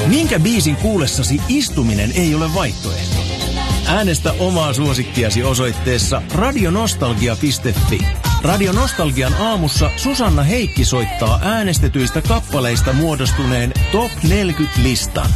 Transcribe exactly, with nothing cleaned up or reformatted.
Minkä biisin kuulessasi istuminen ei ole vaihtoehto? Äänestä omaa suosikkiasi osoitteessa radionostalgia piste fi. Radio Nostalgian aamussa Susanna Heikki soittaa äänestetyistä kappaleista muodostuneen Top neljäkymmentä-listan.